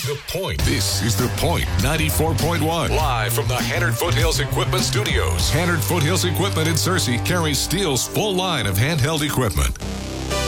The Point. This is The Point 94.1. Live from the Hannard Foothills Equipment Studios. Hannard Foothills Equipment in Searcy carries Steel's full line of handheld equipment.